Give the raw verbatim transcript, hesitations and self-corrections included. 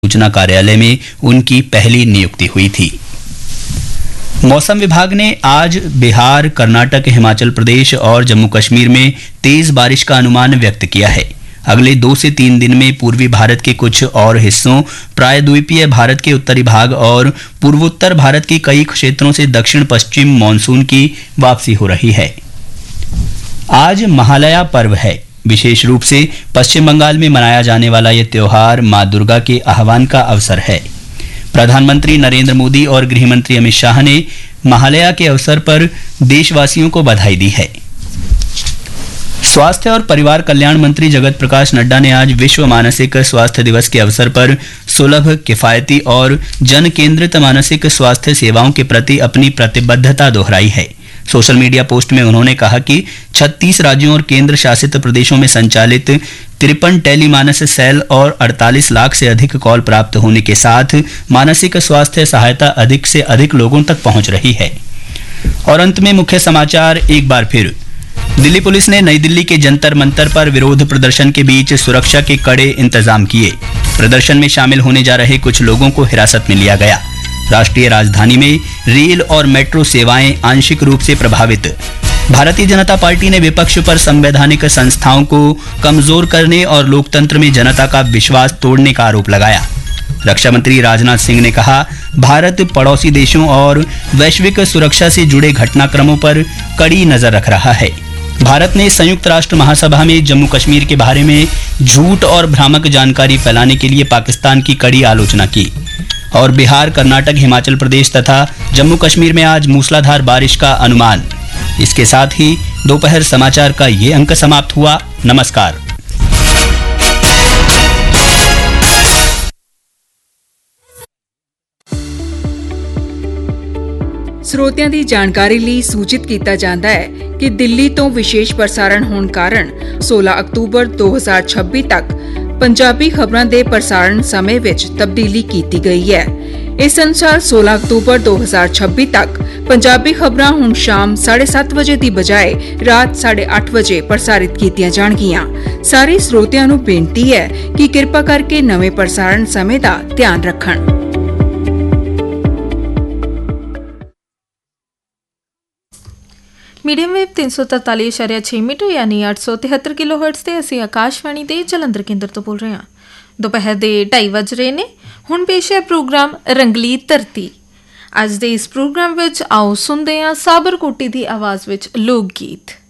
सूचना कार्यालय में उनकी पहली नियुक्ति हुई थी। मौसम विभाग ने आज बिहार, कर्नाटक, हिमाचल प्रदेश और जम्मू कश्मीर में तेज बारिश का अनुमान व्यक्त किया है। अगले दो से तीन दिन में पूर्वी भारत के कुछ और हिस्सों, प्रायद्वीपीय भारत के उत्तरी भाग और पूर्वोत्तर भारत के कई क्षेत्रों से दक्षिण पश्चिम मानसून की वापसी हो रही है। आज महालया पर्व है। विशेष रूप से पश्चिम बंगाल में मनाया जाने वाला यह त्योहार मां दुर्गा के आह्वान का अवसर है। प्रधानमंत्री नरेंद्र मोदी और गृहमंत्री अमित शाह ने महालया के अवसर पर देशवासियों को बधाई दी है। स्वास्थ्य और परिवार कल्याण मंत्री जगत प्रकाश नड्डा ने आज विश्व मानसिक स्वास्थ्य दिवस के अवसर पर सुलभ, किफायती और जन केंद्रित मानसिक स्वास्थ्य सेवाओं के प्रति अपनी प्रतिबद्धता दोहराई है। सोशल मीडिया पोस्ट में उन्होंने कहा कि छत्तीस राज्यों और केंद्र शासित प्रदेशों में संचालित तिरपन टेलीमानस सेल और अड़तालीस लाख से अधिक कॉल प्राप्त होने के साथ मानसिक स्वास्थ्य सहायता अधिक से अधिक लोगों तक पहुंच रही है। और अंत में मुख्य समाचार एक बार फिर। दिल्ली पुलिस ने नई दिल्ली के जंतर मंतर पर विरोध प्रदर्शन के बीच सुरक्षा के कड़े इंतजाम किए। प्रदर्शन में शामिल होने जा रहे कुछ लोगों को हिरासत में लिया गया। राष्ट्रीय राजधानी में रेल और मेट्रो सेवाएं आंशिक रूप से प्रभावित। भारतीय जनता पार्टी ने विपक्ष पर संवैधानिक संस्थाओं को कमजोर करने और लोकतंत्र में जनता का विश्वास तोड़ने का आरोप लगाया। रक्षा मंत्री राजनाथ सिंह ने कहा, भारत पड़ोसी देशों और वैश्विक सुरक्षा से जुड़े घटनाक्रमों पर कड़ी नजर रख रहा है। भारत ने संयुक्त राष्ट्र महासभा में जम्मू कश्मीर के बारे में झूठ और भ्रामक जानकारी फैलाने के लिए पाकिस्तान की कड़ी आलोचना की। और बिहार, कर्नाटक, हिमाचल प्रदेश तथा जम्मू कश्मीर में आज मूसलाधार बारिश का अनुमान। इसके साथ ही दोपहर समाचार का ये अंक समाप्त हुआ। नमस्कार। ਸਰੋਤਿਆਂ ਦੀ ਜਾਣਕਾਰੀ ਲਈ ਸੂਚਿਤ ਕੀਤਾ ਜਾਂਦਾ ਹੈ ਕਿ ਦਿੱਲੀ ਤੋਂ ਵਿਸ਼ੇਸ਼ ਪ੍ਰਸਾਰਣ ਹੋਣ ਕਾਰਨ सोलह ਅਕਤੂਬਰ दो हज़ार छब्बीस ਤੱਕ ਪੰਜਾਬੀ ਖਬਰਾਂ ਦੇ ਪ੍ਰਸਾਰਣ ਸਮੇਂ ਵਿੱਚ ਤਬਦੀਲੀ ਕੀਤੀ ਗਈ ਹੈ। ਇਸ ਅਨੁਸਾਰ सोलह ਅਕਤੂਬਰ दो हज़ार छब्बीस ਤੱਕ ਪੰਜਾਬੀ ਖਬਰਾਂ ਹੁਣ ਸ਼ਾਮ साढ़े सात ਵਜੇ ਦੀ ਬਜਾਏ ਰਾਤ साढ़े आठ ਵਜੇ ਪ੍ਰਸਾਰਿਤ ਕੀਤੀਆਂ ਜਾਣਗੀਆਂ। ਸਾਰੇ ਸਰੋਤਿਆਂ ਨੂੰ ਬੇਨਤੀ ਹੈ ਕਿ ਕਿਰਪਾ ਕਰਕੇ ਨਵੇਂ ਪ੍ਰਸਾਰਣ ਸਮੇਂ ਦਾ ਧਿਆਨ ਰੱਖਣ। मीडियम वेव तीन सौ तरताली इशारिया छे मीटर यानी अठ सौ तिहत्तर किलो हर्ट्ज से असी आकाशवाणी के जलंधर केंद्र तो बोल रहे हैं। दोपहर के ढाई बज रहे ने। हुण पेश है प्रोग्राम रंगली धरती। अज दे इस प्रोग्राम विच आओ सुनते हैं साबरकोटी की आवाज़ विच लोक गीत।